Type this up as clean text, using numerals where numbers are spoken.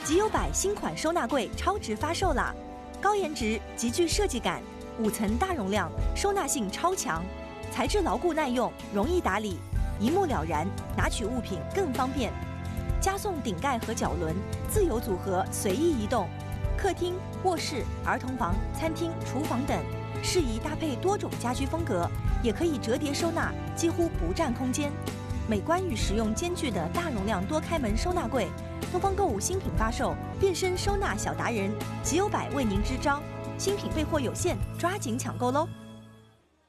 极优百新款收纳柜超值发售啦！高颜值，极具设计感，5层大容量，收纳性超强，材质牢固耐用，容易打理，一目了然，拿取物品更方便。加送顶盖和脚轮，自由组合，随意移动。客厅、卧室、儿童房、餐厅、厨房等，适宜搭配多种家居风格，也可以折叠收纳，几乎不占空间。美观与实用兼具的大容量多开门收纳柜，东方购物新品发售，变身收纳小达人，极优百为您支招，新品备货有限，抓紧抢购喽！